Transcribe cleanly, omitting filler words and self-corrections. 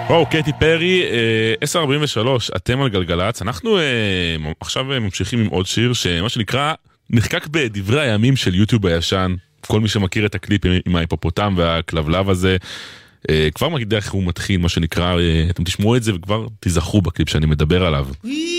וואו, קטי פרי, 10:43, אתם על גלגלץ. אנחנו עכשיו ממשיכים עם עוד שיר שמה שנקרא נחקק בדברי הימים של יוטיוב הישן. כל מי שמכיר את הקליפ עם ההיפופוטם והכלבלב הזה כבר מגיד איך הוא מתחיל, מה שנקרא, אתם תשמעו את זה וכבר תזכרו בקליפ שאני מדבר עליו.